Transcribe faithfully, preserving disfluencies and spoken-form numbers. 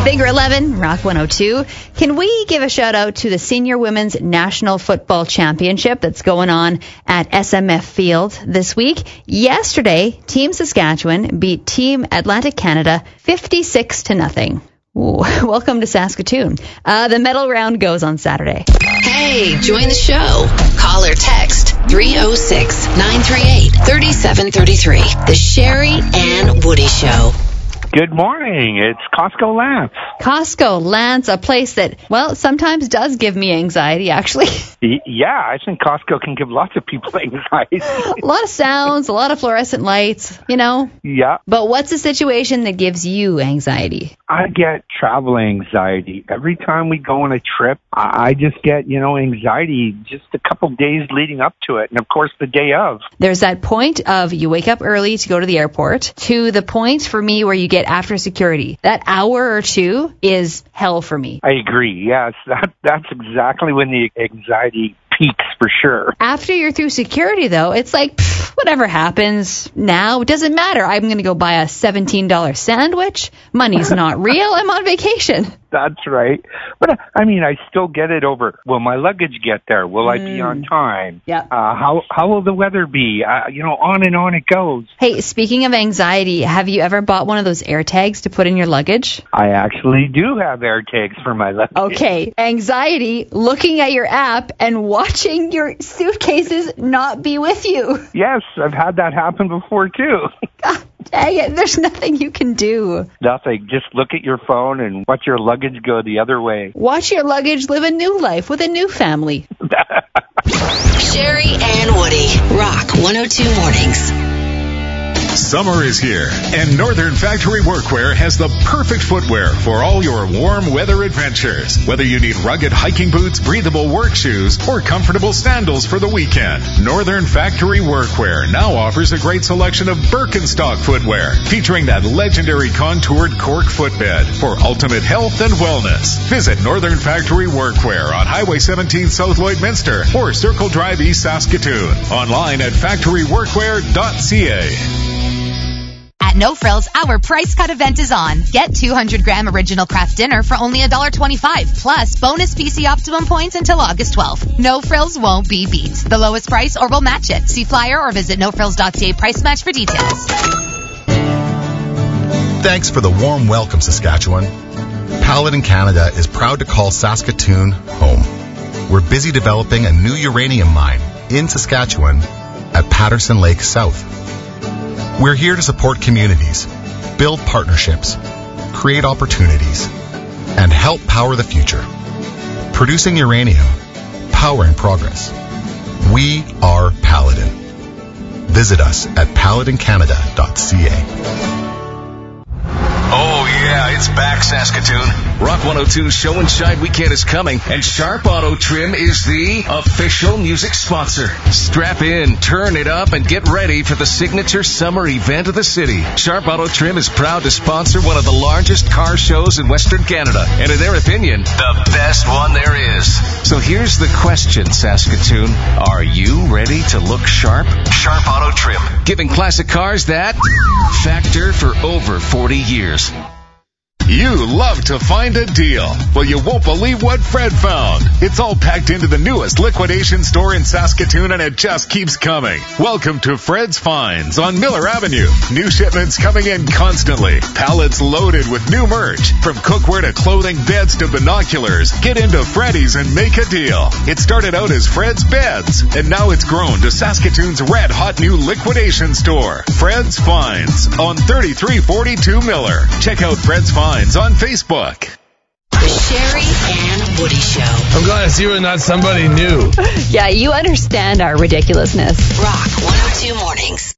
Figure eleven, Rock one oh two. Can we give a shout out to the Senior Women's National Football Championship that's going on at S M F Field this week? Yesterday, Team Saskatchewan beat Team Atlantic Canada fifty-six to nothing. Ooh, welcome to Saskatoon. Uh, the medal round goes on Saturday. Hey, join the show. Call or text three oh six, nine three eight, three seven three three. The Sherry and Woody Show. Good morning. It's Costco Lance. Costco Lance, a place that, well, sometimes does give me anxiety, actually. Yeah, I think Costco can give lots of people anxiety. A lot of sounds, a lot of fluorescent lights, you know? Yeah. But what's a situation that gives you anxiety? I get travel anxiety. Every time we go on a trip, I just get, you know, anxiety just a couple days leading up to it. And, of course, the day of. There's that point of you wake up early to go to the airport to the point for me where you get after security. That hour or two is hell for me. I agree. Yes, that that's exactly when the anxiety peaks for sure. After you're through security, though, it's like, pff, whatever happens now, it doesn't matter. I'm going to go buy a seventeen dollars sandwich. Money's not real. I'm on vacation. That's right. But, I mean, I still get it over, will my luggage get there? Will mm. I be on time? Yeah. Uh, how how will the weather be? Uh, you know, on and on it goes. Hey, speaking of anxiety, have you ever bought one of those air tags to put in your luggage? I actually do have air tags for my luggage. Okay. Anxiety, looking at your app and watching your suitcases not be with you. Yes, I've had that happen before, too. God dang it. There's nothing you can do. Nothing. Just look at your phone and watch your luggage go the other way. Watch your luggage live a new life with a new family. Sherry and Woody, Rock one oh two Mornings. Summer is here, and Northern Factory Workwear has the perfect footwear for all your warm weather adventures. Whether you need rugged hiking boots, breathable work shoes, or comfortable sandals for the weekend, Northern Factory Workwear now offers a great selection of Birkenstock footwear, featuring that legendary contoured cork footbed for ultimate health and wellness. Visit Northern Factory Workwear on Highway seventeen South Lloydminster or Circle Drive East Saskatoon. Online at factory workwear dot c a. At No Frills, our price cut event is on. Get two hundred gram original craft dinner for only one dollar twenty-five, plus bonus P C Optimum points until August twelfth. No Frills won't be beat. The lowest price or we'll match it. See flyer or visit no frills dot c a price match for details. Thanks for the warm welcome, Saskatchewan. Paladin Canada is proud to call Saskatoon home. We're busy developing a new uranium mine in Saskatchewan at Patterson Lake South. We're here to support communities, build partnerships, create opportunities, and help power the future. Producing uranium, powering progress. We are Paladin. Visit us at paladin canada dot c a. Oh, yeah, it's back, Saskatoon. Rock one oh two's Show and Shine Weekend is coming, and Sharp Auto Trim is the official music sponsor. Strap in, turn it up, and get ready for the signature summer event of the city. Sharp Auto Trim is proud to sponsor one of the largest car shows in Western Canada, and in their opinion, the best one there is. So here's the question, Saskatoon. Are you ready to look sharp? Sharp Auto Trim, giving classic cars that factor for over forty years. You love to find a deal. Well, you won't believe what Fred found. It's all packed into the newest liquidation store in Saskatoon, and it just keeps coming. Welcome to Fred's Finds on Miller Avenue. New shipments coming in constantly. Pallets loaded with new merch. From cookware to clothing, beds to binoculars. Get into Freddy's and make a deal. It started out as Fred's Beds, and now it's grown to Saskatoon's red hot new liquidation store. Fred's Finds on thirty-three forty-two Miller. Check out Fred's Finds on Facebook. The Sherry and Woody Show. I'm glad to see we're not somebody new. Yeah, you understand our ridiculousness. Rock one oh two Mornings.